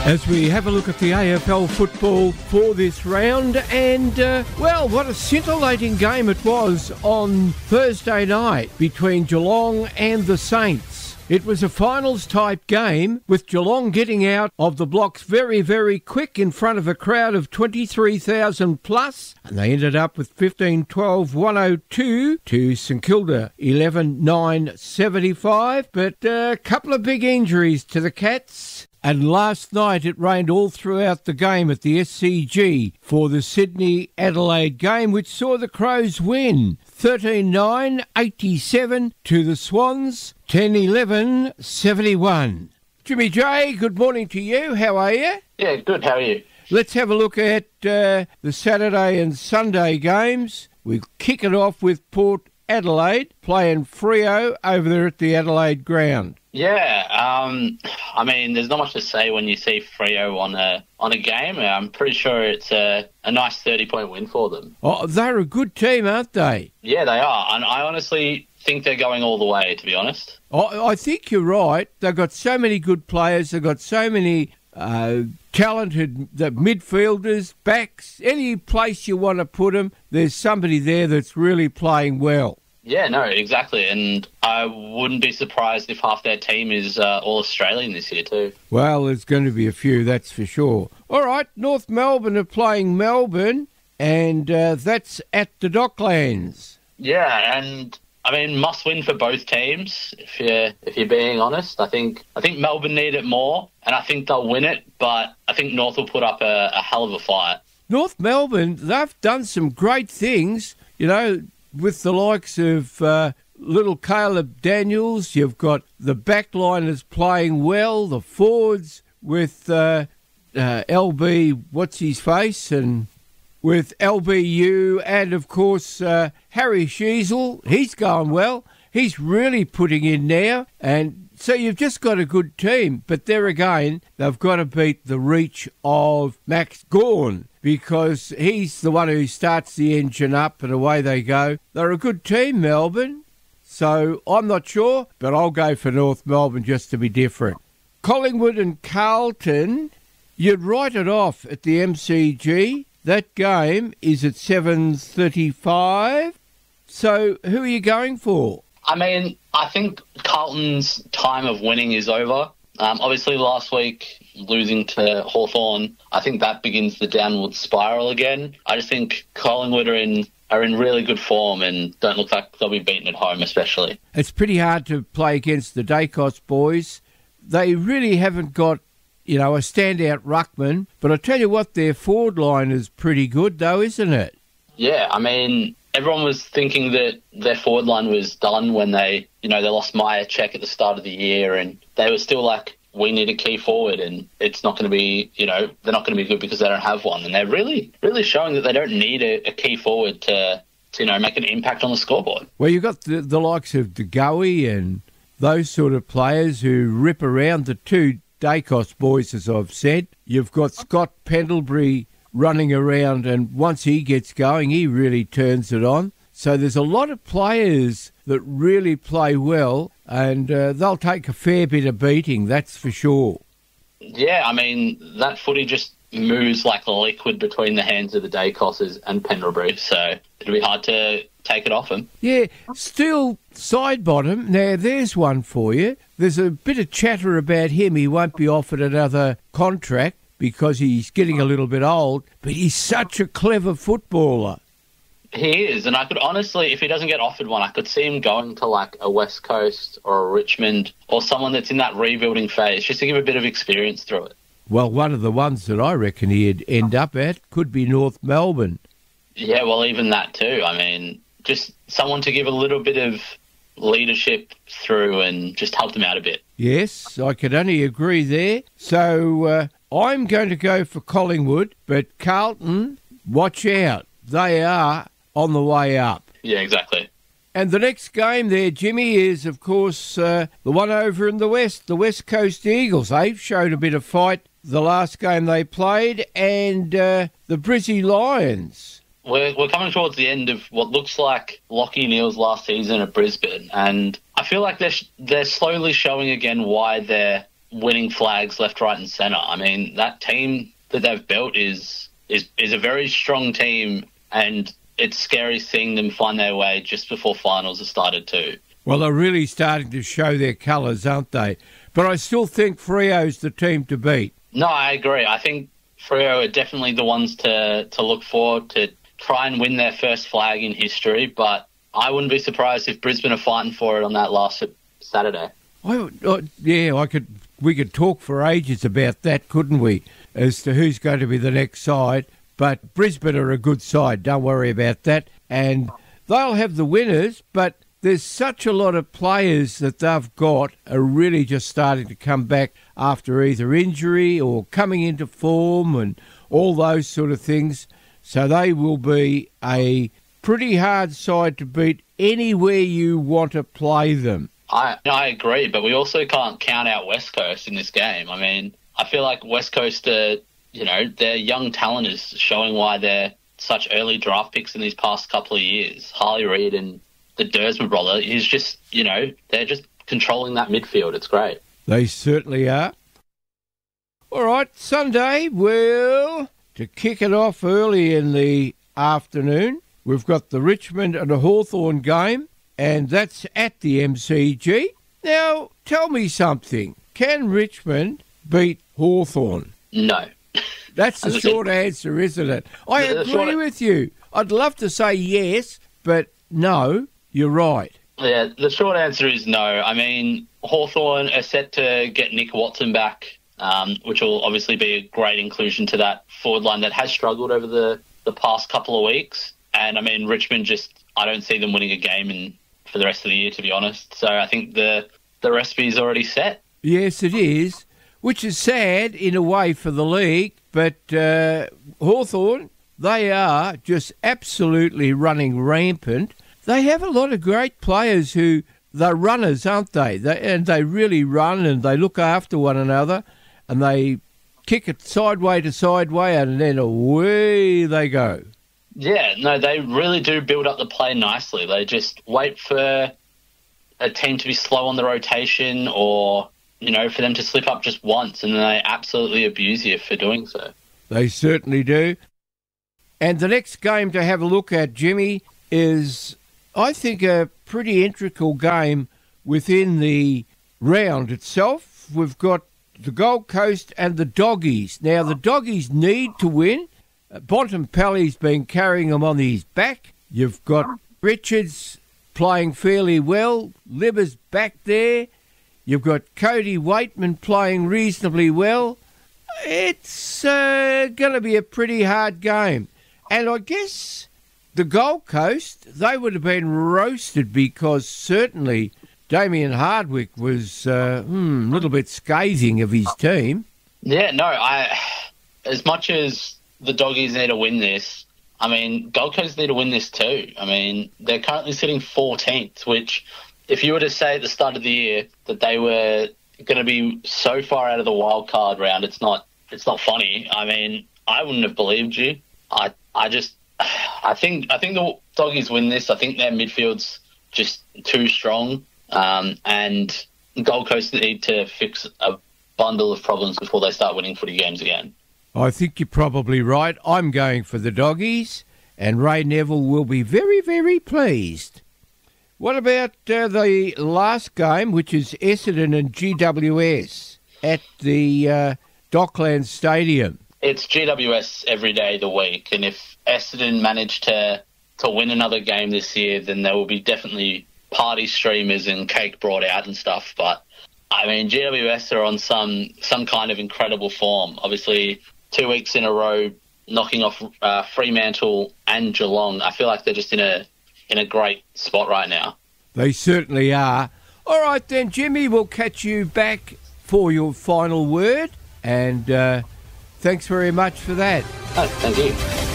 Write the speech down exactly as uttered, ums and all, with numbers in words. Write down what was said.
As we have a look at the A F L football for this round, and uh, well, what a scintillating game it was on Thursday night between Geelong and the Saints. It was a finals-type game, with Geelong getting out of the blocks very, very quick in front of a crowd of twenty-three thousand plus, and they ended up with fifteen twelve one oh two to St Kilda eleven nine seventy-five, but a couple of big injuries to the Cats. And last night it rained all throughout the game at the S C G for the Sydney-Adelaide game, which saw the Crows win thirteen nine eighty-seven to the Swans, ten eleven seventy-one. Jimmy J, good morning to you. How are you? Yeah, good. How are you? Let's have a look at uh, the Saturday and Sunday games. We kick it off with Port Adelaide playing Freo over there at the Adelaide ground. Yeah, um, I mean, there's not much to say when you see Freo on a on a game. I'm pretty sure it's a, a nice thirty-point win for them. Oh, they're a good team, aren't they? Yeah, they are. And I honestly think they're going all the way, to be honest. Oh, I think you're right. They've got so many good players. They've got so many uh, talented the midfielders, backs. Any place you want to put them, there's somebody there that's really playing well. Yeah, no, exactly. And I wouldn't be surprised if half their team is uh, all Australian this year too. Well, there's going to be a few, that's for sure. All right, North Melbourne are playing Melbourne, and uh, that's at the Docklands. Yeah, and I mean, must win for both teams. If you're if you're being honest, I think I think Melbourne need it more, and I think they'll win it. But I think North will put up a, a hell of a fight. North Melbourne, they've done some great things, you know. With the likes of uh, little Caleb Daniels, you've got the backliners playing well, the forwards with uh, uh, L B, what's his face, and with L B U, and of course uh, Harry Sheasel, he's going well. He's really putting in now, and so you've just got a good team. But there again, they've got to beat the reach of Max Gawn, because he's the one who starts the engine up and away they go. They're a good team, Melbourne. So I'm not sure, but I'll go for North Melbourne just to be different. Collingwood and Carlton, you'd write it off at the M C G. That game is at seven thirty-five. So who are you going for? I mean, I think Carlton's time of winning is over. Um, obviously, last week, losing to Hawthorn, I think that begins the downward spiral again. I just think Collingwood are in are in really good form and don't look like they'll be beaten at home, especially. It's pretty hard to play against the Dacos boys. They really haven't got, you know, a standout ruckman, but I tell you what, their forward line is pretty good, though, isn't it? Yeah, I mean, everyone was thinking that their forward line was done when they, you know, they lost Maya Check at the start of the year, and they were still like, we need a key forward, and it's not going to be, you know, they're not going to be good because they don't have one. And they're really, really showing that they don't need a, a key forward to, to, you know, make an impact on the scoreboard. Well, you've got the, the likes of DeGoey and those sort of players who rip around the two Dacos boys, as I've said. You've got Scott Pendlebury running around, and once he gets going, he really turns it on. So there's a lot of players that really play well, and uh, they'll take a fair bit of beating, that's for sure. Yeah, I mean, that footy just moves like a liquid between the hands of the Dacosses and Pendlebury, so it'll be hard to take it off him. Yeah, still side bottom. Now, there's one for you. There's a bit of chatter about him. He won't be offered another contract because he's getting a little bit old, but he's such a clever footballer. He is, and I could honestly, if he doesn't get offered one, I could see him going to like a West Coast or a Richmond or someone that's in that rebuilding phase, just to give a bit of experience through it. Well, one of the ones that I reckon he'd end up at could be North Melbourne. Yeah, well, even that too. I mean, just someone to give a little bit of leadership through and just help them out a bit. Yes, I could only agree there. So uh, I'm going to go for Collingwood, but Carlton, watch out. They are on the way up. Yeah, exactly. And the next game there, Jimmy, is, of course, uh, the one over in the West, the West Coast Eagles. They've showed a bit of fight the last game they played, and uh, the Brizzy Lions. We're, we're coming towards the end of what looks like Lachie Neale's last season at Brisbane, and I feel like they're, they're slowly showing again why they're winning flags left, right, and centre. I mean, that team that they've built is is is a very strong team, and it's scary seeing them find their way just before finals have started too. Well, they're really starting to show their colours, aren't they? But I still think Freo's the team to beat. No, I agree. I think Freo are definitely the ones to, to look for to try and win their first flag in history, but I wouldn't be surprised if Brisbane are fighting for it on that last Saturday. I, I, yeah, I could. We could talk for ages about that, couldn't we, as to who's going to be the next side. But Brisbane are a good side, don't worry about that. And they'll have the winners, but there's such a lot of players that they've got are really just starting to come back after either injury or coming into form and all those sort of things. So they will be a pretty hard side to beat anywhere you want to play them. I I agree, but we also can't count out West Coast in this game. I mean, I feel like West Coast, are, you know, their young talent is showing why they're such early draft picks in these past couple of years. Harley Reid and the Dersma brother, he's just, you know, they're just controlling that midfield. It's great. They certainly are. All right, Sunday, well, to kick it off early in the afternoon, we've got the Richmond and the Hawthorn game, and that's at the M C G. Now, tell me something. Can Richmond beat Hawthorn? No. That's the short answer, isn't it? I agree with you. I'd love to say yes, but no, you're right. Yeah, the short answer is no. I mean, Hawthorn are set to get Nick Watson back, um, which will obviously be a great inclusion to that forward line that has struggled over the, the past couple of weeks. And, I mean, Richmond just, I don't see them winning a game in for the rest of the year, to be honest. So I think the, the recipe's already set. Yes, it is, which is sad in a way for the league. But uh, Hawthorn, they are just absolutely running rampant. They have a lot of great players who, they're runners, aren't they? they? And they really run and they look after one another and they kick it sideway to sideway and then away they go. Yeah, no, they really do build up the play nicely. They just wait for a team to be slow on the rotation or, you know, for them to slip up just once and then they absolutely abuse you for doing so. They certainly do. And the next game to have a look at, Jimmy, is, I think, a pretty integral game within the round itself. We've got the Gold Coast and the Doggies. Now, the Doggies need to win. Bontempelli's been carrying them on his back. You've got Richards playing fairly well. Libber's back there. You've got Cody Waitman playing reasonably well. It's uh, going to be a pretty hard game. And I guess the Gold Coast, they would have been roasted because certainly Damien Hardwick was uh, hmm, a little bit scathing of his team. Yeah, no, I as much as the Doggies need to win this, I mean, Gold Coast need to win this too. I mean, they're currently sitting fourteenth, which if you were to say at the start of the year that they were going to be so far out of the wild card round, it's not it's not funny. I mean, I wouldn't have believed you. I I just I think I think the Doggies win this. I think their midfield's just too strong, um, and Gold Coast need to fix a bundle of problems before they start winning footy games again. I think you're probably right. I'm going for the Doggies, and Ray Neville will be very, very pleased. What about uh, the last game, which is Essendon and G W S at the uh, Docklands Stadium? It's G W S every day of the week, and if Essendon manage to, to win another game this year, then there will be definitely party streamers and cake brought out and stuff. But, I mean, G W S are on some, some kind of incredible form. Obviously, two weeks in a row knocking off uh, Fremantle and Geelong. I feel like they're just in a in a great spot right now. They certainly are. All right then, Jimmy, we'll catch you back for your final word, and uh, thanks very much for that. Oh, thank you.